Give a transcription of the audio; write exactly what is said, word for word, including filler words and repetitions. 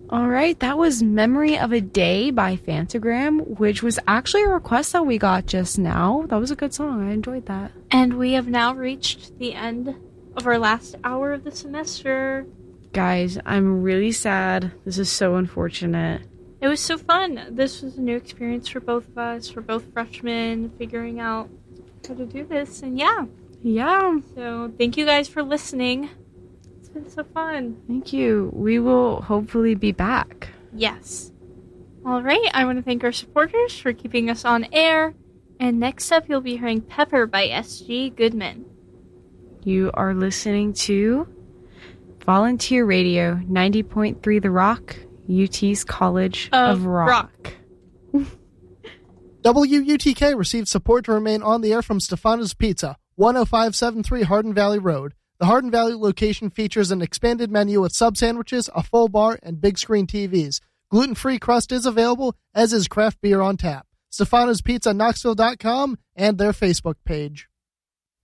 All right, that was Memory of a Day by Fantagram, which was actually a request that we got just now. That was a good song. I enjoyed that. And we have now reached the end of our last hour of the semester. Guys, I'm really sad. This is so unfortunate. It was so fun. This was a new experience for both of us. We're both freshmen, figuring out how to do this. And yeah. Yeah. So thank you guys for listening. It's been so fun. Thank you. We will hopefully be back. Yes. All right. I want to thank our supporters for keeping us on air. And next up, you'll be hearing Pepper by S G Goodman. You are listening to Volunteer Radio, ninety point three The Rock, U T's College of, of Rock. rock. W U T K received support to remain on the air from Stefano's Pizza, one oh five seventy-three Hardin Valley Road. The Hardin Valley location features an expanded menu with sub sandwiches, a full bar, and big screen T Vs. Gluten-free crust is available, as is craft beer on tap. Stefano's Pizza Knoxville dot com and their Facebook page.